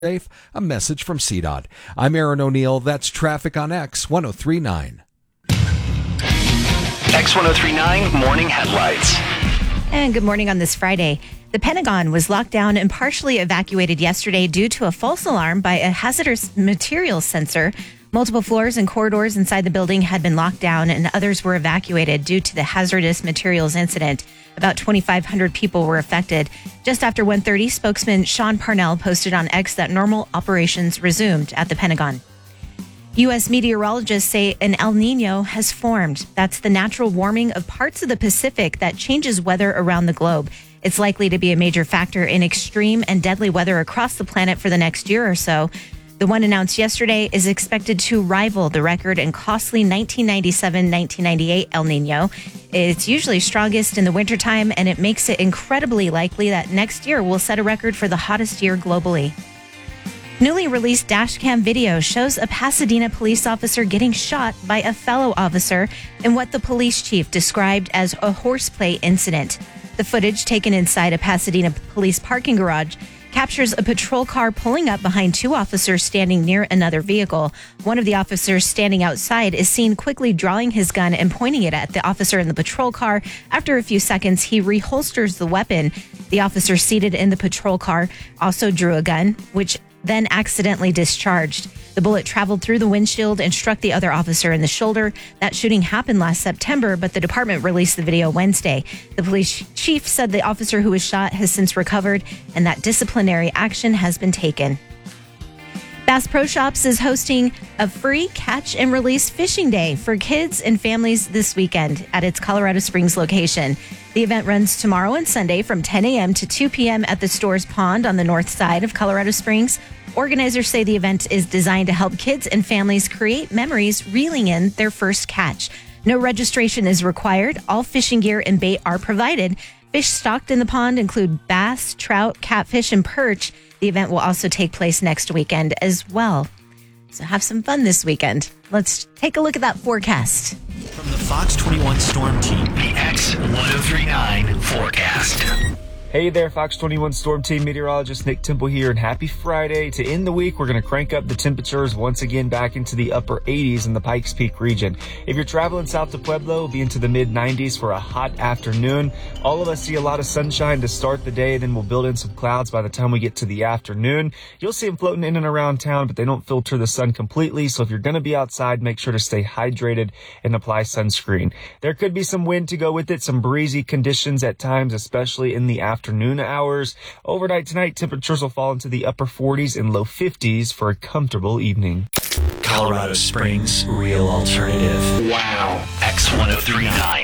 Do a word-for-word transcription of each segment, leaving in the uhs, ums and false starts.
Safe. A message from C DOT. I'm Aaron O'Neill. That's traffic on X ten thirty-nine. X ten thirty-nine Morning Headlights. And good morning on this Friday. The Pentagon was locked down and partially evacuated yesterday due to a false alarm by a hazardous materials sensor. Multiple floors and corridors inside the building had been locked down and others were evacuated due to the hazardous materials incident. About twenty-five hundred people were affected. Just after one thirty, spokesman Sean Parnell posted on X that normal operations resumed at the Pentagon. U S meteorologists say an El Nino has formed. That's the natural warming of parts of the Pacific that changes weather around the globe. It's likely to be a major factor in extreme and deadly weather across the planet for the next year or so. The one announced yesterday is expected to rival the record and costly nineteen ninety-seven nineteen ninety-eight El Nino. It's usually strongest in the wintertime, and it makes it incredibly likely that next year will set a record for the hottest year globally. Newly released dashcam video shows a Pasadena police officer getting shot by a fellow officer in what the police chief described as a horseplay incident. The footage, taken inside a Pasadena police parking garage, captures a patrol car pulling up behind two officers standing near another vehicle. One of the officers standing outside is seen quickly drawing his gun and pointing it at the officer in the patrol car. After a few seconds, he reholsters the weapon. The officer seated in the patrol car also drew a gun, which then accidentally discharged. The bullet traveled through the windshield and struck the other officer in the shoulder. That shooting happened last September, but the department released the video Wednesday. The police chief said the officer who was shot has since recovered and that disciplinary action has been taken. Bass Pro Shops is hosting a free catch and release fishing day for kids and families this weekend at its Colorado Springs location. The event runs tomorrow and Sunday from ten a.m. to two p.m. at the store's pond on the north side of Colorado Springs. Organizers say the event is designed to help kids and families create memories reeling in their first catch. No registration is required. All fishing gear and bait are provided. Fish stocked in the pond include bass, trout, catfish, and perch. The event will also take place next weekend as well. So have some fun this weekend. Let's take a look at that forecast. From the Fox twenty-one Storm Team, the X ten thirty-nine forecast. Hey there, Fox twenty-one Storm Team meteorologist Nick Temple here, and happy Friday. To end the week, we're going to crank up the temperatures once again back into the upper eighties in the Pikes Peak region. If you're traveling south to Pueblo, it'll be into the mid nineties for a hot afternoon. All of us see a lot of sunshine to start the day, then we'll build in some clouds by the time we get to the afternoon. You'll see them floating in and around town, but they don't filter the sun completely, so if you're going to be outside, make sure to stay hydrated and apply sunscreen. There could be some wind to go with it, some breezy conditions at times, especially in the afternoon. Afternoon hours. Overnight tonight, temperatures will fall into the upper forties and low fifties for a comfortable evening. Colorado Springs, real alternative. Wow. X ten thirty-nine.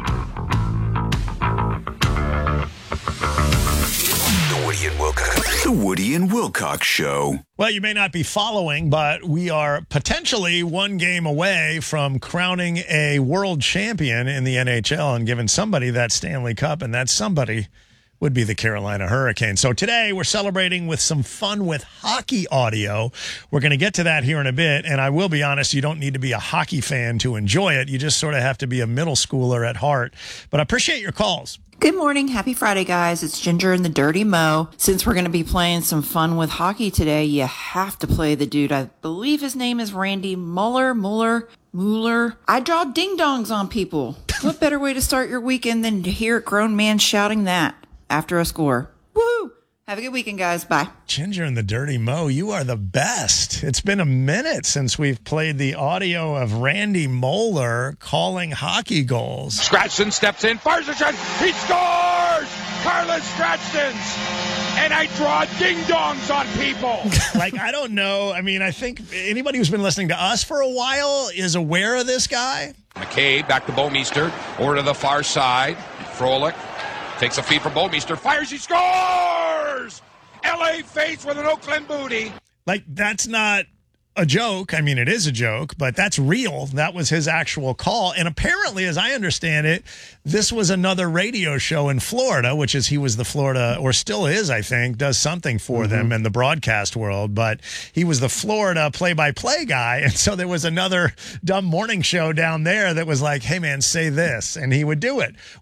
The Woody and Wilcox. The Woody and Wilcox Show. Well, you may not be following, but we are potentially one game away from crowning a world champion in the N H L and giving somebody that Stanley Cup, and that somebody would be the Carolina Hurricanes. So today we're celebrating with some fun with hockey audio. We're going to get to that here in a bit, and I will be honest, you don't need to be a hockey fan to enjoy it. You just sort of have to be a middle schooler at heart. But I appreciate your calls. Good morning. Happy Friday, guys. It's Ginger and the Dirty Mo. Since we're going to be playing some fun with hockey today, you have to play the dude. I believe his name is Randy Muller, Muller, Mueller. I draw ding-dongs on people. What better way to start your weekend than to hear a grown man shouting that after a score? Woo! Have a good weekend, guys. Bye. Ginger and the Dirty Mo, you are the best. It's been a minute since we've played the audio of Randy Moeller calling hockey goals. Scratchton steps in, fires a shot, he scores! Carlos Scratchtons! And I draw ding-dongs on people. Like, I don't know. I mean, I think anybody who's been listening to us for a while is aware of this guy. McCabe back to Bouwmeester, over to the far side. Frolic takes a feed from Bouwmeester, fires, he scores! L A face with an Oakland booty. Like, that's not a joke. I mean, it is a joke, but that's real. That was his actual call. And apparently, as I understand it, this was another radio show in Florida, which is he was the Florida, or still is, I think, does something for mm-hmm. them in the broadcast world. But he was the Florida play-by-play guy. And so there was another dumb morning show down there that was like, hey, man, say this. And he would do it, which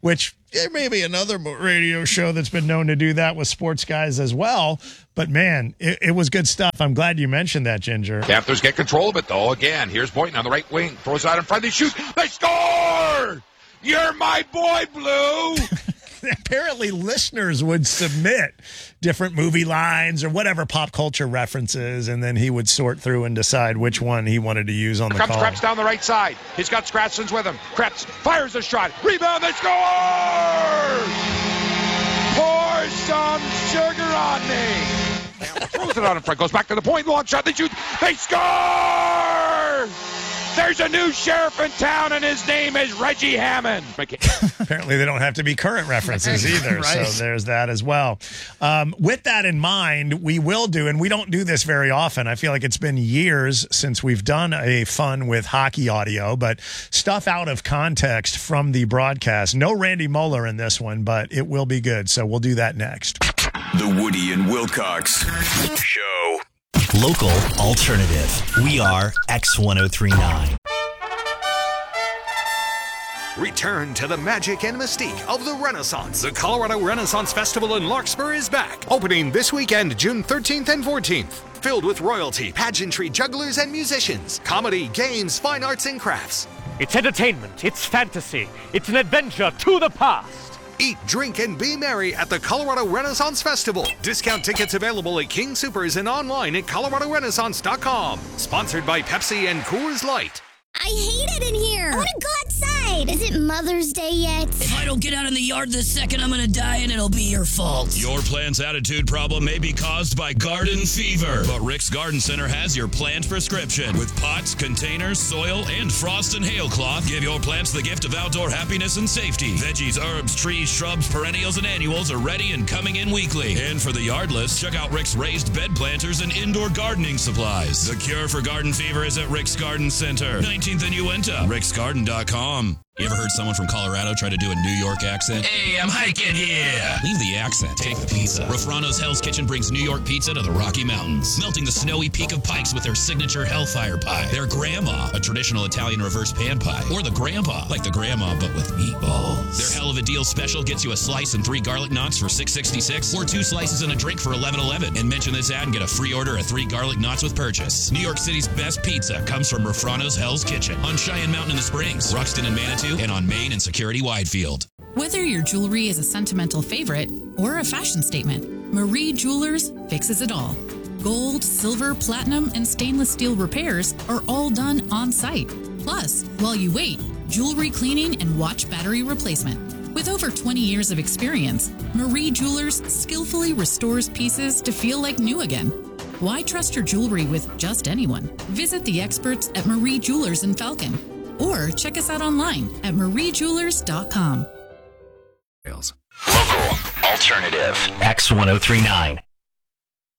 There may be another radio show that's been known to do that with sports guys as well. But, man, it, it was good stuff. I'm glad you mentioned that, Ginger. Panthers get control of it, though. Again, here's Boynton on the right wing. Throws it out in front. They shoot. They score! You're my boy, Blue! Apparently, listeners would submit different movie lines or whatever pop culture references, and then he would sort through and decide which one he wanted to use on the Here comes call. Krebs down the right side. He's got Scratchins with him. Krebs fires a shot. Rebound. They score! Pour some sugar on me. Throws it out in front. Goes back to the point. Long shot. They shoot. They score! There's a new sheriff in town, and his name is Reggie Hammond. Apparently, they don't have to be current references either, Right. so there's that as well. Um, with that in mind, we will do, and we don't do this very often. I feel like it's been years since we've done a fun with hockey audio, but stuff out of context from the broadcast. No Randy Moeller in this one, but it will be good, so we'll do that next. The Woody and Wilcox Show. Local alternative. We are X ten thirty-nine. Return to the magic and mystique of the Renaissance. The Colorado Renaissance Festival in Larkspur is back, opening this weekend, June thirteenth and fourteenth. Filled with royalty, pageantry, jugglers, and musicians, comedy, games, fine arts, and crafts. It's entertainment, it's fantasy, it's an adventure to the past. Eat, drink, and be merry at the Colorado Renaissance Festival. Discount tickets available at King Soopers and online at colorado renaissance dot com. Sponsored by Pepsi and Coors Light. I hate it in here. I want to go outside. Is it Mother's Day yet? If I don't get out in the yard this second, I'm going to die and it'll be your fault. Your plant's attitude problem may be caused by garden fever, but Rick's Garden Center has your plant prescription. With pots, containers, soil, and frost and hail cloth, give your plants the gift of outdoor happiness and safety. Veggies, herbs, trees, shrubs, perennials, and annuals are ready and coming in weekly. And for the yardless, check out Rick's raised bed planters and indoor gardening supplies. The cure for garden fever is at Rick's Garden Center, nineteenth and Uinta, ricks garden dot com. You ever heard someone from Colorado try to do a New York accent? Hey, I'm hiking here. Leave the accent. Take the pizza. Rafrano's Hell's Kitchen brings New York pizza to the Rocky Mountains, melting the snowy peak of Pikes with their signature Hellfire Pie. Their Grandma, a traditional Italian reverse pan pie. Or the Grandpa, like the Grandma, but with meatballs. Their Hell of a Deal special gets you a slice and three garlic knots for six sixty-six, or two slices and a drink for eleven eleven. And mention this ad and get a free order of three garlic knots with purchase. New York City's best pizza comes from Rafrano's Hell's Kitchen on Cheyenne Mountain in the Springs, Ruxton and Manitou, and on Main and Security Widefield. Whether your jewelry is a sentimental favorite or a fashion statement, Marie Jewelers fixes it all. Gold, silver, platinum, and stainless steel repairs are all done on site. Plus, while you wait, jewelry cleaning and watch battery replacement. With over twenty years of experience, Marie Jewelers skillfully restores pieces to feel like new again. Why trust your jewelry with just anyone? Visit the experts at Marie Jewelers in Falcon. Or check us out online at marie jewelers dot com. Local alternative. X ten thirty-nine.